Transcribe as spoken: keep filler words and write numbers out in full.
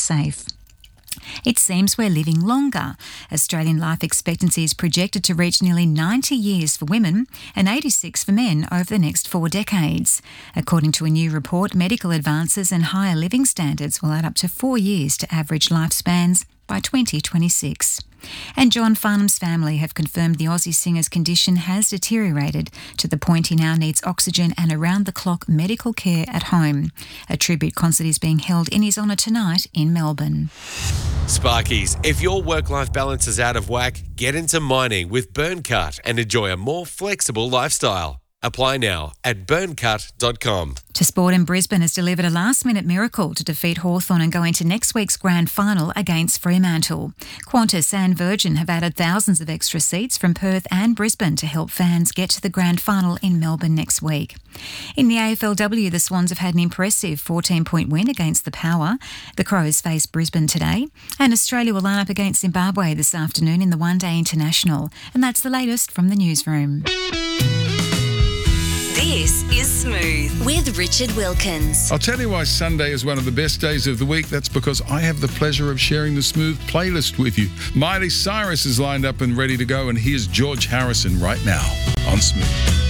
safe. It seems we're living longer. Australian life expectancy is projected to reach nearly ninety years for women and eighty-six for men over the next four decades. According to a new report, medical advances and higher living standards will add up to four years to average lifespans by twenty twenty-six. And John Farnham's family have confirmed the Aussie singer's condition has deteriorated to the point he now needs oxygen and around-the-clock medical care at home. A tribute concert is being held in his honour tonight in Melbourne. Sparkies, if your work-life balance is out of whack, get into mining with Burncut and enjoy a more flexible lifestyle. Apply now at burncut dot com. To Sport, in Brisbane has delivered a last-minute miracle to defeat Hawthorn and go into next week's grand final against Fremantle. Qantas and Virgin have added thousands of extra seats from Perth and Brisbane to help fans get to the grand final in Melbourne next week. In the A F L W, the Swans have had an impressive fourteen-point win against the Power. The Crows face Brisbane today, and Australia will line up against Zimbabwe this afternoon in the One-Day International. And that's the latest from the newsroom. This is Smooth with Richard Wilkins. I'll tell you why Sunday is one of the best days of the week. That's because I have the pleasure of sharing the Smooth playlist with you. Miley Cyrus is lined up and ready to go, and here's George Harrison right now on Smooth.